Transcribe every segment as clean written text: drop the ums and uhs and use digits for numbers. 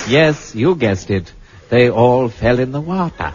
Yes, you guessed it. They all fell in the water.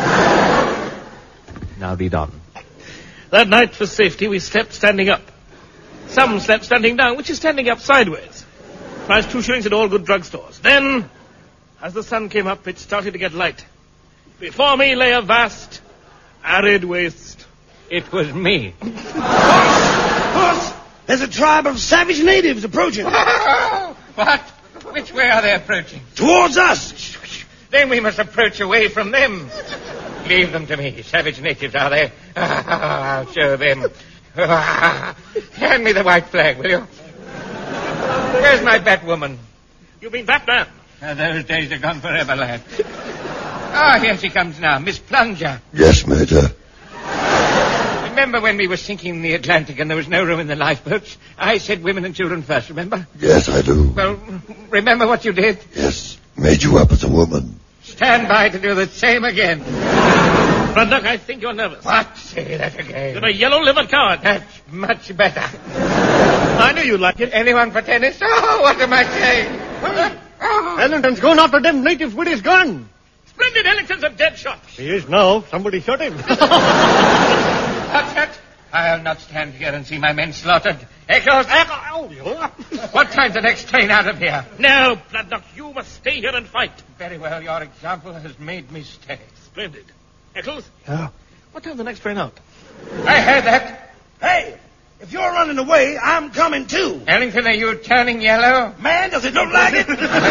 Now read on. That night, for safety, we slept standing up. Some slept standing down, which is standing up sideways. Price 2 shillings at all good drugstores. Then, as the sun came up, it started to get light. Before me lay a vast, arid waste. It was me. Boss, there's a tribe of savage natives approaching. What? Which way are they approaching? Towards us. Then we must approach away from them. Leave them to me. Savage natives, are they? I'll show them. Hand me the white flag, will you? Where's my Batwoman? You mean Batman? Those days are gone forever, lad. Ah, here she comes now. Miss Plunger. Yes, Major. Remember when we were sinking in the Atlantic and there was no room in the lifeboats? I said women and children first, remember? Yes, I do. Well, remember what you did? Yes, made you up as a woman. Stand by to do the same again. Braddock, I think you're nervous. What? Say that again. You're a yellow-livered coward. That's much better. I knew you'd like it. Anyone for tennis? Oh, what am I saying? Ellington's going after them natives with his gun. Splendid. Ellington's a dead shot. He is now. Somebody shot him. What's that? I'll not stand here and see my men slaughtered. Echoes! What time's the next train out of here? No, Braddock, you must stay here and fight. Very well, your example has made me stay. Splendid. Eccles? Yeah? What time's the next train out? I heard that. Hey, if you're running away, I'm coming too. Ellington, are you turning yellow? Man, does it look like it?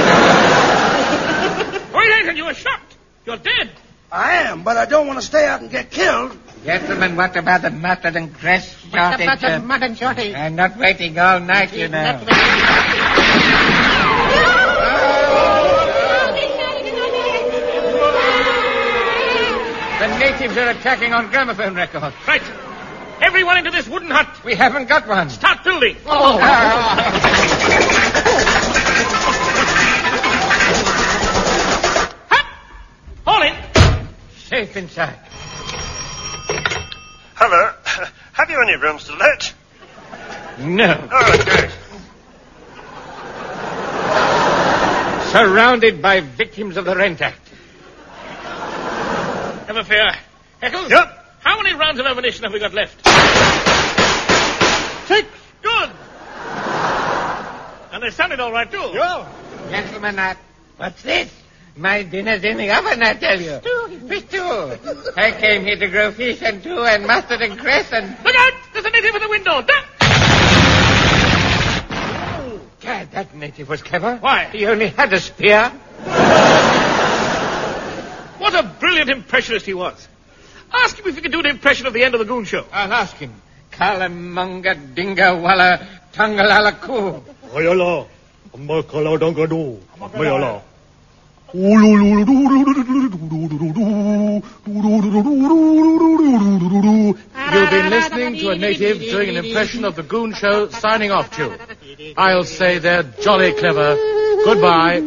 Wait, Ellington, you were shot. You're dead. I am, but I don't want to stay out and get killed. Gentlemen, what about the mutton and cress shortage? What about the mutton shortage? I'm not waiting all night, you know. The natives are attacking on gramophone records. Right. Everyone into this wooden hut. We haven't got one. Start building. Hut! Haul in. Safe inside. Hello. Have you any rooms to let? No. Oh, okay. Surrounded by victims of the Rent Act. Never fear. Eccles? Yep. How many rounds of ammunition have we got left? 6. Good. And they sounded all right, too. Yeah. Gentlemen, what's this? My dinner's in the oven, I tell you. Fish stew. I came here to grow fish and stew and mustard and cress and... Look out! There's a native at the window. Duck! Gad, that native was clever. Why? He only had a spear. What a brilliant impressionist he was. Ask him if he could do an impression of the end of the Goon Show. I'll ask him. Kalamunga dinga walla tangalala koo. Ayala. Amakala dangadu. Mayala. You've been listening to a native doing an impression of the Goon Show signing off tune. I'll say they're jolly clever. Goodbye.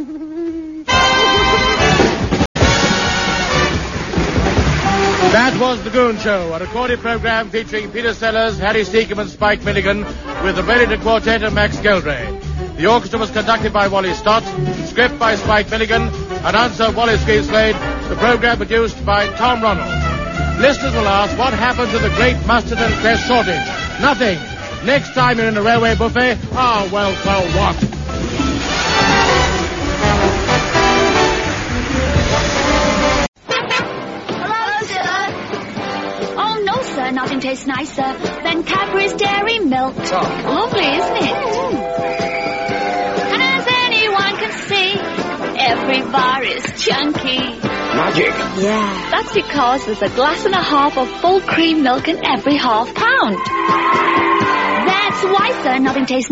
That was The Goon Show, a recorded program featuring Peter Sellers, Harry Steakham and Spike Milligan with the Bennington Quartet and Max Geldray. The orchestra was conducted by Wally Stott, script by Spike Milligan, announcer Wally Skeeslade, the program produced by Tom Ronald. Listeners will ask what happened to the great mustard and cress shortage. Nothing. Next time you're in a railway buffet, well, what? Nothing tastes nicer than Cadbury's Dairy Milk. Lovely, isn't it? And as anyone can see, every bar is chunky. Magic. Yeah, that's because there's a glass and a half of full cream milk in every half pound. That's why, sir, nothing tastes